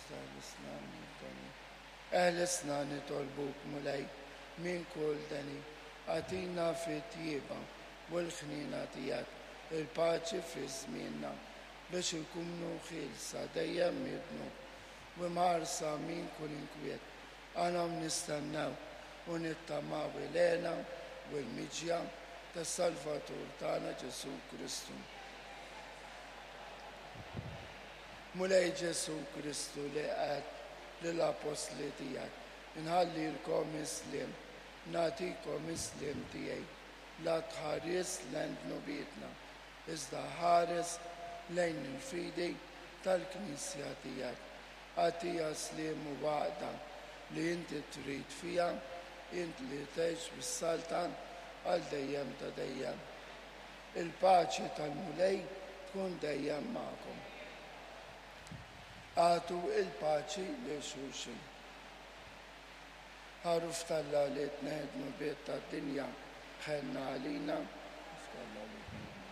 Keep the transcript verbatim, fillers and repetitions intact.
Eħlisna nitolbu. Eħlisna nitolbuk mulej minn kull dani. Għatina fit-tjieba u l-ħnina tijak il-paċi fi żmienna biex ikunu ħilsa dejjem midnu u marsa minn kull inkwiet. Għanam nistennew u nittamaw il-għena u l-miġja tas-Salvatur tagħna Ġesu Kristu. Mulej Ġesu Kristu li qed lill-apostli tiegħek, inħallilkom islim, nagħtikom islim tiegħi, la tħares lejn nubietna, iżda ħares lejn il-fidi tal-Knisja tiegħek. Għatija slim u għaqda li inti trid fija, inti li tgħix bis-saltan għal dejjem ta' dejjem. Il-paċi tal-mulej tkun dejjem magħkom. Għatu il-paċi li xulxin. Ħaruf tal-la li t-neħdmu biet ta' dinja ħenna għalina.